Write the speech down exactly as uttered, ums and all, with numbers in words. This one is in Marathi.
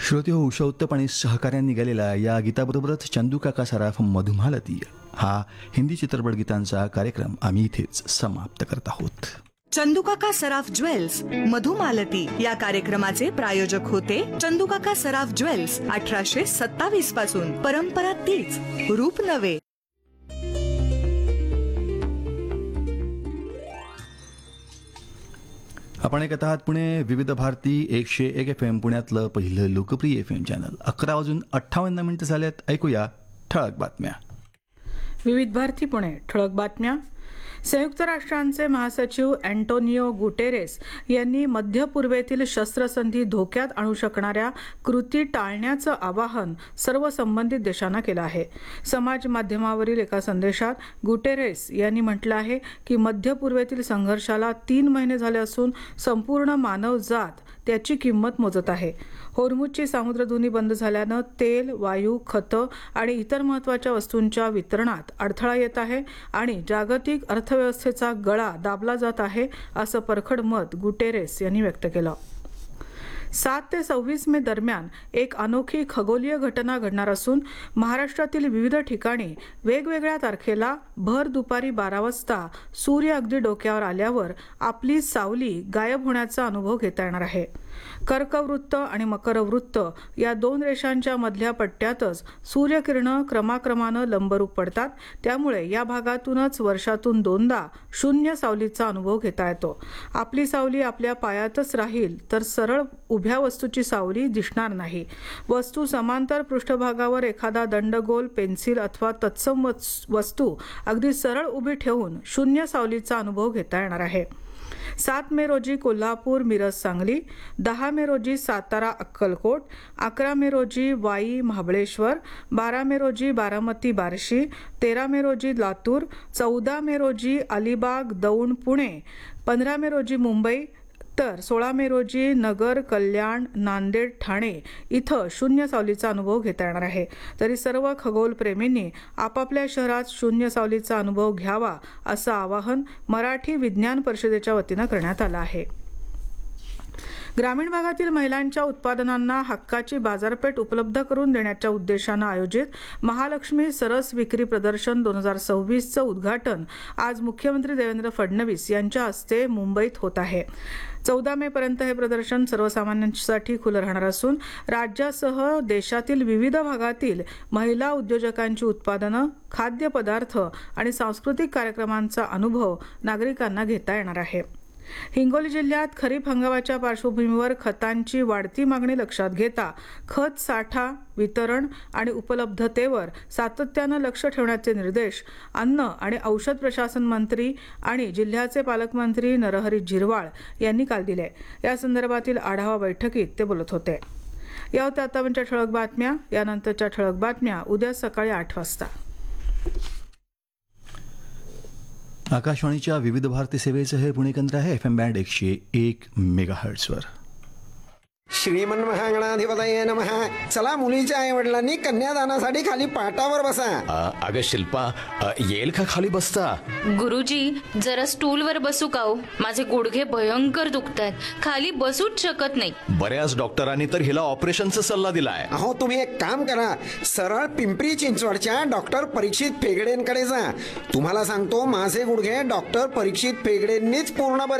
श्रोते हो, उषा उत्तप आणि सहकार्याने निघालेला या गीताबरोबरच चंदूकाका सराफ मधुमालती हा हिंदी चित्रपट गीतांचा कार्यक्रम आम्ही इथेच समाप्त करत आहोत. चंदूकाका सराफ ज्वेल्स मधुमालती या कार्यक्रमाचे प्रायोजक होते चंदूकाका सराफ ज्वेल्स. अठराशे सत्तावीस पासून परंपरा तीच, रूप नवे. आपण ऐकत आहात पुणे विविध भारती एकशे एक एफ एम, पुण्यातलं पहिलं लोकप्रिय एफ एम चॅनल. अकरा वाजून अठ्ठावन्न मिनिटं झाल्यात. ऐकूया ठळक बातम्या. विविध भारती पुणे ठळक बातम्या. संयुक्त राष्ट्रांचे महासचिव अँटोनियो गुटेरेस यांनी मध्य पूर्वेतील शस्त्रसंधी धोक्यात आणू शकणाऱ्या कृती टाळण्याचं आवाहन सर्व संबंधित देशांना केलं आहे. समाज माध्यमावरील एका संदेशात गुटेरेस यांनी म्हटलं आहे की मध्य पूर्वेतील संघर्षाला तीन महिने झाले असून संपूर्ण मानवजात त्याची किंमत मोजत आहे. होर्मुझची सामुद्रधुनी बंद झाल्यानं तेल, वायू, खतं आणि इतर महत्त्वाच्या वस्तूंच्या वितरणात अडथळा येत आहे आणि जागतिक अर्थव्यवस्थेचा गळा दाबला जात आहे, असं परखड मत गुटेरेस यांनी व्यक्त केलं. सात ते सव्वीस मे दरम्यान एक अनोखी खगोलीय घटना घडणार असून महाराष्ट्रातील विविध ठिकाणी वेगवेगळ्या तारखेला भर दुपारी बारा वाजता सूर्य अगदी डोक्यावर आल्यावर आपली सावली गायब होण्याचा अनुभव घेता येणार आहे. कर्कवृत्त आणि मकरवृत्त या दोन रेषांच्या मधल्या पट्ट्यातच सूर्यकिरणं क्रमाक्रमानं लंबरूप पडतात. त्यामुळे या भागातूनच वर्षातून दोनदा शून्य सावलीचा अनुभव घेता येतो. आपली सावली आपल्या पायातच राहील तर सरळ उभ्या वस्तूची सावली दिसणार नाही. वस्तू समांतर पृष्ठभागावर एखादा दंडगोल, पेन्सिल अथवा तत्सम वस्तू अगदी सरळ उभी ठेवून शून्य सावलीचा अनुभव घेता येणार आहे. सात मे रोजी कोल्हापूर, मिरज, सांगली. दहा मे रोजी सातारा, अक्कलकोट. अकरा मे रोजी वाई, महाबळेश्वर. बारा मे रोजी बारामती, बार्शी. तेरा मे रोजी लातूर. चौदा मे रोजी अलिबाग, दौंड, पुणे. पंधरा मे रोजी मुंबई. तर सोळा मे रोजी नगर, कल्याण, नांदेड, ठाणे इथं शून्य सावलीचा अनुभव घेता येणार आहे. तरी सर्व खगोलप्रेमींनी आपापल्या शहरात शून्य सावलीचा अनुभव घ्यावा असं आवाहन मराठी विज्ञान परिषदेच्या वतीनं करण्यात आलं आहे. ग्रामीण भागातील महिलांच्या उत्पादनांना हक्काची बाजारपेठ उपलब्ध करून देण्याच्या उद्देशानं आयोजित महालक्ष्मी सरस विक्री प्रदर्शन दोन हजार सव्वीसचं उद्घाटन आज मुख्यमंत्री देवेंद्र फडणवीस यांच्या हस्ते मुंबईत होत आहे. चौदा मे पर्यंत हे प्रदर्शन सर्वसामान्यांसाठी खुलं राहणार असून राज्यासह देशातील विविध भागातील महिला उद्योजकांची उत्पादनं, खाद्यपदार्थ आणि सांस्कृतिक कार्यक्रमांचा अनुभव नागरिकांना घेता येणार आहे. हिंगोली जिल्ह्यात खरीप हंगामाच्या पार्श्वभूमीवर खतांची वाढती मागणी लक्षात घेता खत साठा, वितरण आणि उपलब्धतेवर सातत्यानं लक्ष ठेवण्याचे निर्देश अन्न आणि औषध प्रशासन मंत्री आणि जिल्ह्याचे पालकमंत्री नरहरी झिरवाळ यांनी काल दिले. या संदर्भातील आढावा बैठकीत ते बोलत होते. या होत्या आतापर्यंतच्या ठळक बातम्या. यानंतरच्या ठळक बातम्या उद्या सकाळी आठ वाजता. आकाशवाणीच्या विविध भारती सेवेचं हे पुणे केंद्र आहे. एफ एम बँड एकशे एक मेगाहर्ट्झवर. श्रीमन्महागणाधिपतये नमः. चला, मुलीच्या आई वडिलांनी कन्यादानासाठी खाली पाटावर बसा. अगं शिल्पा, येईल का खाली बसता? गुरुजी, जरा स्टूलवर बसू का हो? माझे गुडघे भयंकर दुखतात, खाली बसूच शकत नाही. बऱ्याच डॉक्टरांनी तर हिला ऑपरेशनचा सल्ला दिलाय. अहो, तुम्ही एक काम करा, सरळ पिंपरी चिंचवडच्या डॉक्टर परीक्षित फेगडेंकडे जा. तुम्हाला सांगतो, माझे गुडघे डॉक्टर परीक्षित फेगडेंनीच पूर्ण बरे